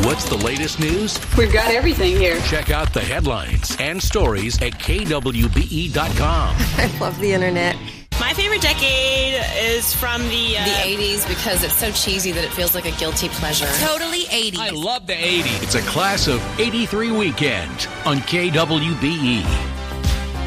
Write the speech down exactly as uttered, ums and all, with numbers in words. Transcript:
What's the latest news? We've got everything here. Check out the headlines and stories at K W B E dot com. I love the internet. My favorite decade is from the... Uh, the eighties, because it's so cheesy that it feels like a guilty pleasure. Totally eighties. I love the eighties. It's a class of eighty-three weekend on K W B E.